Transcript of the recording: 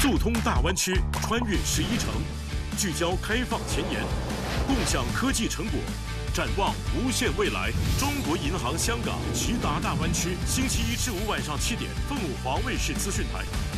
速通大湾区，穿越11城，聚焦开放前沿，共享科技成果，展望无限未来。中国银行香港齐达大湾区，星期一至五晚上7点，凤凰卫视资讯台。